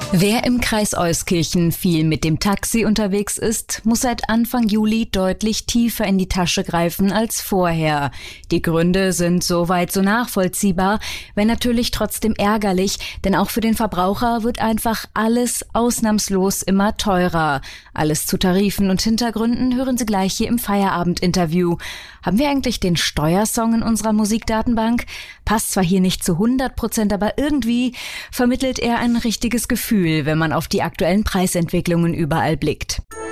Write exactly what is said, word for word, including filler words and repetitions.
Wer im Kreis Euskirchen viel mit dem Taxi unterwegs ist, muss seit Anfang Juli deutlich tiefer in die Tasche greifen als vorher. Die Gründe sind soweit so nachvollziehbar, wenn natürlich trotzdem ärgerlich, denn auch für den Verbraucher wird einfach alles ausnahmslos immer teurer. Alles zu Tarifen und Hintergründen hören Sie gleich hier im Feierabend-Interview. Haben wir eigentlich den Steuersong in unserer Musikdatenbank? Passt zwar hier nicht zu hundert Prozent, aber irgendwie vermittelt er ein richtiges Gefühl, wenn man auf die aktuellen Preisentwicklungen überall blickt.